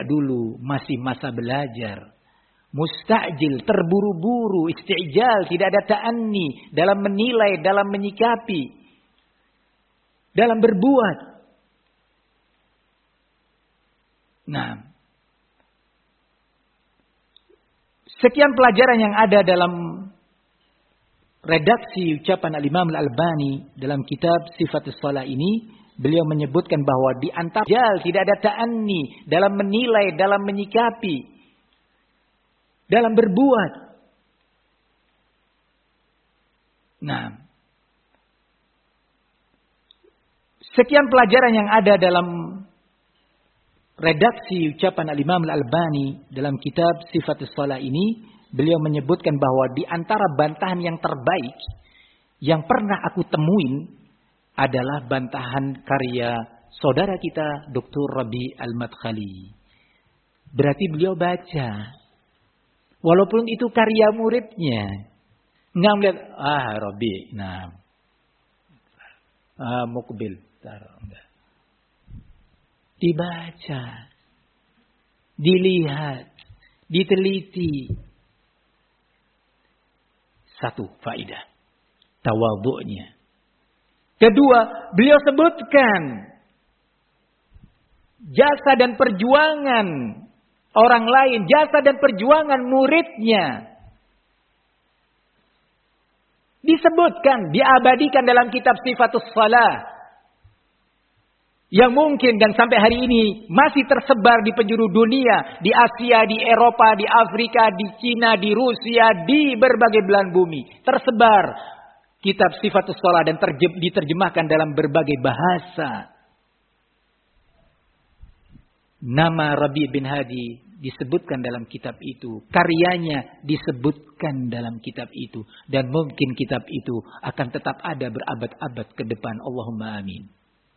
dulu masih masa belajar. Mustajil, terburu-buru, istijal, tidak ada ta'anni dalam menilai, dalam menyikapi, dalam berbuat. Nah, sekian pelajaran yang ada dalam redaksi ucapan Al-Imam Al-Albani dalam kitab Sifatus Shalah ini. Beliau menyebutkan bahwa di antara tidak ada ta'anni dalam menilai, dalam menyikapi, dalam berbuat. Nah, sekian pelajaran yang ada dalam redaksi ucapan Al-Imam Al-Albani dalam kitab Sifatus Shalah ini. Beliau menyebutkan bahwa di antara bantahan yang terbaik yang pernah aku temuin adalah bantahan karya saudara kita Dr. Rabi Al-Madkhali. Berarti beliau baca. Walaupun itu karya muridnya. Nggak melihat, Rabi, nah. Mukbil. Dibaca. Dilihat. Diteliti. Satu faidah. Tawadhu'nya. Kedua, beliau sebutkan jasa dan perjuangan orang lain, jasa dan perjuangan muridnya. Disebutkan, diabadikan dalam kitab Sifatus Shalah. Yang mungkin dan sampai hari ini masih tersebar di penjuru dunia, di Asia, di Eropa, di Afrika, di Cina, di Rusia, di berbagai belahan bumi. Tersebar kitab Sifatus Shalah dan diterjemahkan dalam berbagai bahasa. Nama Rabi bin Hadi disebutkan dalam kitab itu. Karyanya disebutkan dalam kitab itu. Dan mungkin kitab itu akan tetap ada berabad-abad ke depan. Allahumma amin.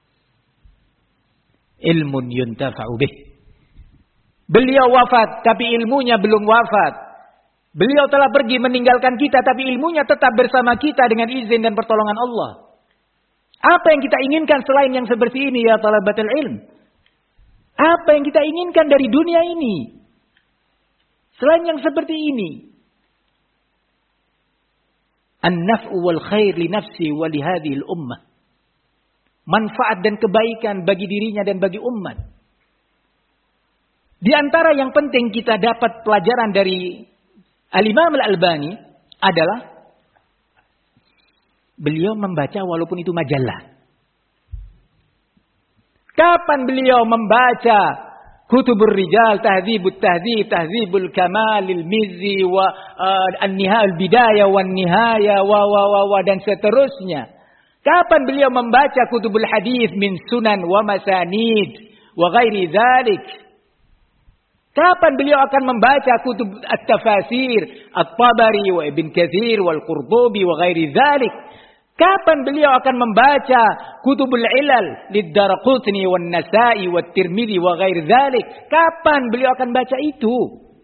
Ilmun yuntafa'u bih. Beliau wafat tapi ilmunya belum wafat. Beliau telah pergi meninggalkan kita tapi ilmunya tetap bersama kita dengan izin dan pertolongan Allah. Apa yang kita inginkan selain yang seperti ini ya talabatul ilm? Apa yang kita inginkan dari dunia ini? Selain yang seperti ini. An-naf'u wal khair li nafsi wa li hadhil ummah. Manfaat dan kebaikan bagi dirinya dan bagi umat. Di antara yang penting kita dapat pelajaran dari Al-Imam Al-Albani adalah beliau membaca walaupun itu majalah. Kapan beliau membaca Kutubur Rijal, Tahdzibut Tahdzib, Tahdzibul Kamalil Mizzi wa An-Nihayah Al-Bidayah wan Nihayah wa dan seterusnya. Kapan beliau membaca Kutubul Hadis min Sunan wa Masanid wa ghairi dzalik? Kapan beliau akan membaca kutub at-tafasir At-Tabari wa Ibn Katsir wal Qurtubi wa ghairi dzalik? Kapan beliau akan membaca Kutubul Ilal lid-Darqutni wan Nasa'i wat Tirmidzi wa ghairi dzalik? Kapan beliau akan baca itu?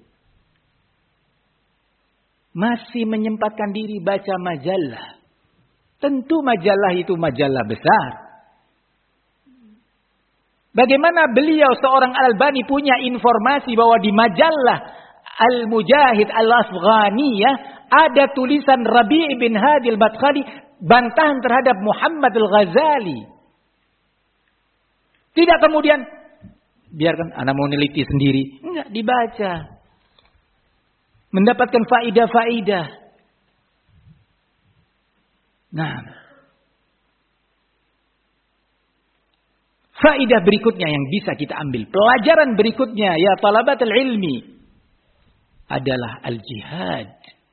Masih menyempatkan diri baca majalah. Tentu majalah itu majalah besar. Bagaimana beliau seorang Al-Albani punya informasi bahwa di majalah Al-Mujahid Al-Afghaniyah ada tulisan Rabi' bin Hadi Al-Madkhali bantahan terhadap Muhammad Al-Ghazali. Tidak kemudian biarkan anak mau neliti sendiri. Enggak, dibaca. Mendapatkan faidah-faidah. Nah, faidah berikutnya yang bisa kita ambil, pelajaran berikutnya ya talabatul ilmi adalah al-jihad.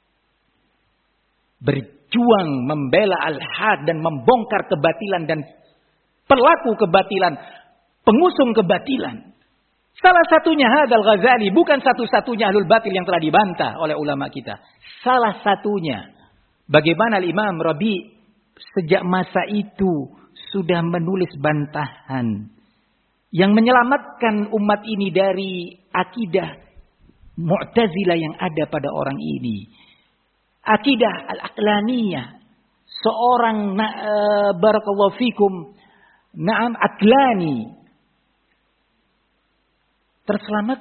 Berjuang membela al-haq dan membongkar kebatilan dan pelaku kebatilan, pengusung kebatilan. Salah satunya Hadzal Ghazali, bukan satu-satunya ahlul batil yang telah dibantah oleh ulama kita. Salah satunya. Bagaimana Imam Rabi sejak masa itu sudah menulis bantahan yang menyelamatkan umat ini dari akidah Mu'tazilah yang ada pada orang ini. Akidah al-aqlaniyah. Seorang barakallahu fikum aqlani terselamatkan